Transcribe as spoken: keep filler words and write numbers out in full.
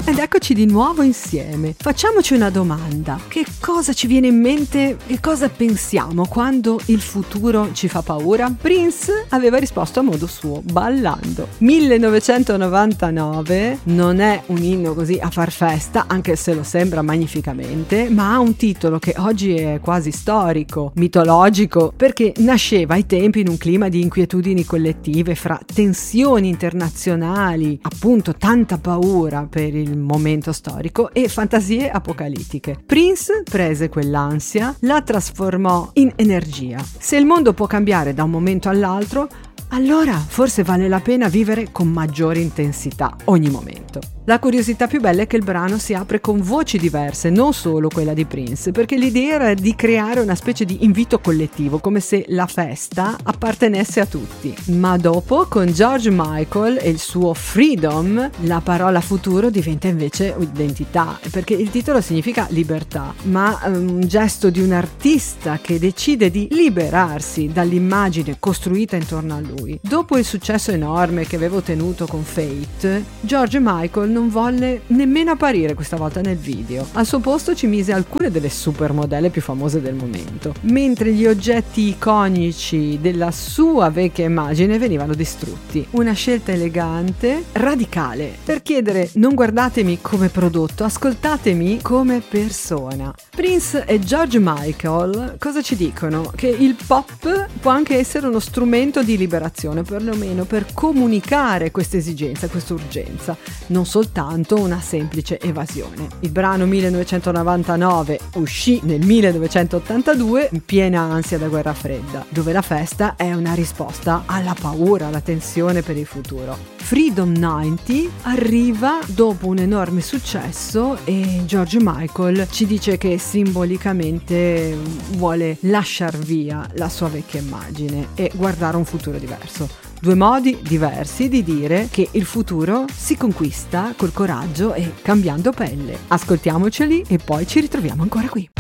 Ed eccoci di nuovo insieme. Facciamoci una domanda. Che cosa ci viene in mente, che cosa pensiamo quando il futuro ci fa paura? Prince aveva risposto a modo suo, ballando. millenovecentonovantanove non è un inno così a far festa, anche se lo sembra magnificamente, ma ha un titolo che oggi è quasi storico, mitologico, perché nasceva ai tempi in un clima di inquietudini collettive fra tensioni internazionali, appunto tanta paura per il momento storico e fantasie apocalittiche. Prince prese quell'ansia, la trasformò in energia. Se il mondo può cambiare da un momento all'altro, allora forse vale la pena vivere con maggiore intensità ogni momento. La curiosità più bella è che il brano si apre con voci diverse, non solo quella di Prince, perché l'idea era di creare una specie di invito collettivo, come se la festa appartenesse a tutti. Ma dopo, con George Michael e il suo Freedom, la parola futuro diventa invece identità, perché il titolo significa libertà, ma un gesto di un artista che decide di liberarsi dall'immagine costruita intorno a lui. Dopo il successo enorme che aveva ottenuto con Fate, George Michael non volle nemmeno apparire questa volta nel video. Al suo posto ci mise alcune delle supermodelle più famose del momento, mentre gli oggetti iconici della sua vecchia immagine venivano distrutti. Una scelta elegante, radicale, per chiedere: non guardatemi come prodotto, ascoltatemi come persona. Prince e George Michael cosa ci dicono? Che il pop può anche essere uno strumento di liberazione, perlomeno per comunicare questa esigenza, questa urgenza, non soltanto una semplice evasione. Il brano millenovecentonovantanove uscì nel millenovecentottantadue in piena ansia da guerra fredda, dove la festa è una risposta alla paura, alla tensione per il futuro. Freedom novanta arriva dopo un enorme successo e George Michael ci dice che simbolicamente vuole lasciar via la sua vecchia immagine e guardare un futuro diverso. Due modi diversi di dire che il futuro si conquista col coraggio e cambiando pelle. Ascoltiamoceli e poi ci ritroviamo ancora qui.